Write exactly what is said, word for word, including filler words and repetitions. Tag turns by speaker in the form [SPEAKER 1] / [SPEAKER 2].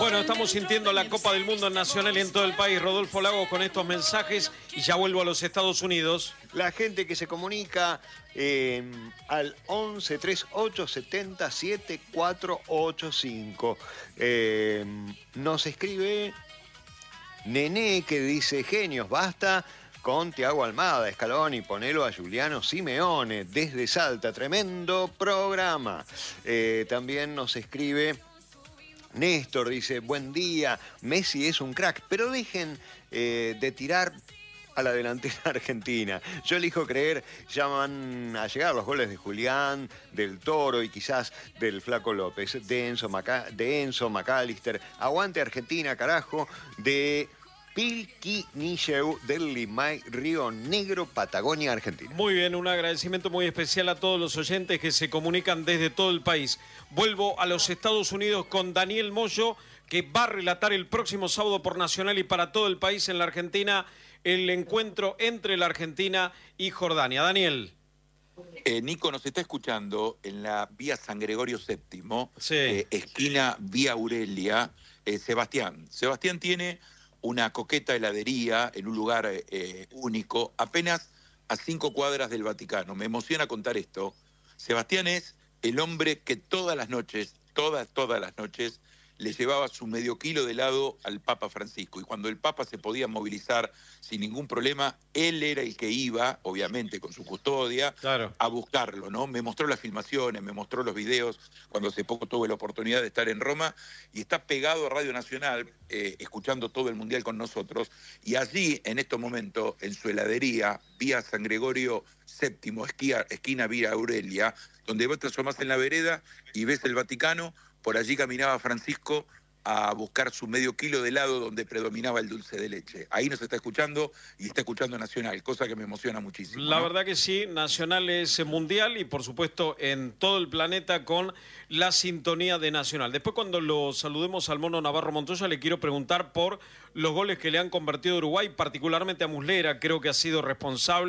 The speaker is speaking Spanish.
[SPEAKER 1] Bueno, estamos sintiendo la Copa del Mundo Nacional y en todo el país. Rodolfo Lagos con estos mensajes y ya vuelvo a los Estados Unidos.
[SPEAKER 2] La gente que se comunica eh, al once treinta y ocho setenta setenta y cuatro ochenta y cinco. Eh, nos escribe Nené que dice: genios, basta con Tiago Almada, Scaloni, ponelo a Giuliano Simeone desde Salta. Tremendo programa. Eh, también nos escribe Néstor, dice: buen día, Messi es un crack, pero dejen eh, de tirar a la delantera argentina. Yo elijo creer, ya van a llegar los goles de Julián, del Toro y quizás del Flaco López, de Enzo, Maca de Enzo McAllister. Aguante Argentina, carajo, de Pilquinilleu, del Limay, Río Negro, Patagonia, Argentina.
[SPEAKER 1] Muy bien, un agradecimiento muy especial a todos los oyentes que se comunican desde todo el país. Vuelvo a los Estados Unidos con Daniel Moyo, que va a relatar el próximo sábado por Nacional y para todo el país en la Argentina el encuentro entre la Argentina y Jordania. Daniel.
[SPEAKER 3] Eh, Nico nos está escuchando en la vía San Gregorio séptimo,
[SPEAKER 1] sí.
[SPEAKER 3] eh, esquina vía Aurelia. Eh, Sebastián. Sebastián tiene una coqueta heladería en un lugar eh, único, apenas a cinco cuadras del Vaticano. Me emociona contar esto. Sebastián es el hombre que todas las noches, todas, todas las noches, le llevaba su medio kilo de helado al Papa Francisco. Y cuando el Papa se podía movilizar sin ningún problema, él era el que iba, obviamente con su custodia,
[SPEAKER 1] claro,
[SPEAKER 3] a buscarlo, ¿no? Me mostró las filmaciones, me mostró los videos, cuando hace poco tuve la oportunidad de estar en Roma, y está pegado a Radio Nacional, eh, escuchando todo el Mundial con nosotros, y allí, en estos momentos, en su heladería, vía San Gregorio séptimo, esquina, esquina vía Aurelia, donde vos te asomás en la vereda y ves el Vaticano. Por allí caminaba Francisco a buscar su medio kilo de helado donde predominaba el dulce de leche. Ahí nos está escuchando y está escuchando Nacional, cosa que me emociona muchísimo.
[SPEAKER 1] La
[SPEAKER 3] ¿no?
[SPEAKER 1] verdad que sí, Nacional es mundial y por supuesto en todo el planeta con la sintonía de Nacional. Después cuando lo saludemos al Mono Navarro Montoya le quiero preguntar por los goles que le han convertido a Uruguay, particularmente a Muslera, creo que ha sido responsable.